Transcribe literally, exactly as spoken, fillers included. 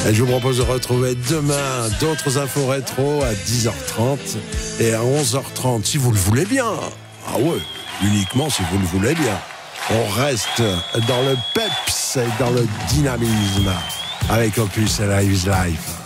Et je vous propose de retrouver demain d'autres infos rétro à dix heures trente et à onze heures trente, si vous le voulez bien. Ah ouais, uniquement si vous le voulez bien. On reste dans le peps et dans le dynamisme avec Opus Live is Life.